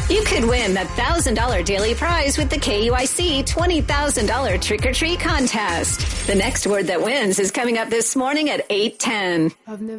You could win the $1,000 daily prize with the KUIC $20,000 Trick or Treat contest. The next word that wins is coming up this morning at 8:10.